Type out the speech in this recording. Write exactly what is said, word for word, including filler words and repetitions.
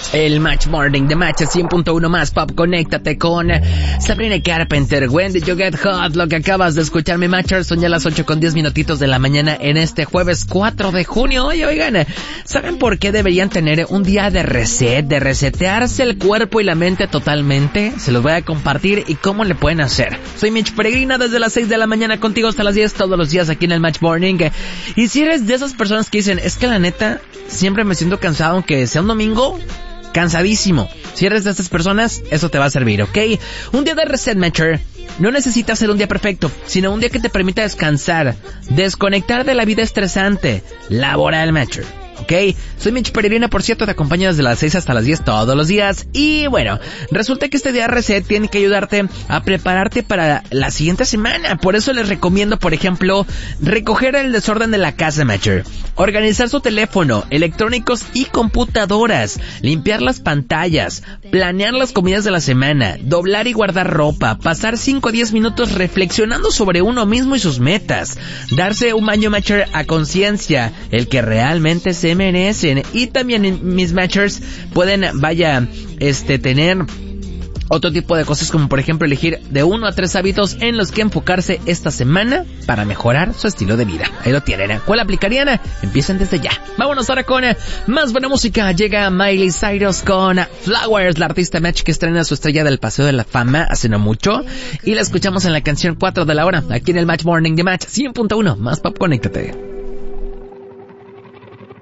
El Match Morning de Match cien punto uno más pop. Conéctate con Sabrina Carpenter, When Did You Get Hot. Lo que acabas de escuchar, mi Matchers, son ya las ocho con diez minutitos de la mañana en este jueves cuatro de junio. Oye, oigan, ¿saben por qué deberían tener un día de reset, de resetearse el cuerpo y la mente totalmente? Se los voy a compartir y cómo le pueden hacer. Soy Mitch Peregrina, desde las seis de la mañana contigo hasta las diez todos los días aquí en el Match Morning. Y si eres de esas personas que dicen, es que la neta siempre me siento cansado aunque sea un domingo, cansadísimo. Si eres de estas personas, eso te va a servir, ¿ok? Un día de reset, Matcher, no necesita ser un día perfecto, sino un día que te permita descansar, desconectar de la vida estresante laboral, Matcher. ¿Ok? Soy Mitch Peregrina, por cierto, te acompaño desde las seis hasta las diez todos los días. Y bueno, resulta que este día reset tiene que ayudarte a prepararte para la siguiente semana. Por eso les recomiendo, por ejemplo, recoger el desorden de la casa, Matcher, organizar su teléfono, electrónicos y computadoras, limpiar las pantallas, planear las comidas de la semana, doblar y guardar ropa, pasar cinco a diez minutos reflexionando sobre uno mismo y sus metas, darse un baño, Matcher, a conciencia, el que realmente se merecen. Y también mis Matchers pueden, vaya, este, tener otro tipo de cosas, como por ejemplo elegir de uno a tres hábitos en los que enfocarse esta semana para mejorar su estilo de vida. Ahí lo tienen. ¿Cuál aplicarían? Empiecen desde ya. Vámonos ahora con más buena música. Llega Miley Cyrus con Flowers, la artista Match que estrena su estrella del Paseo de la Fama hace no mucho, y la escuchamos en la canción cuatro de la hora, aquí en el Match Morning de Match cien punto uno más pop. Conéctate.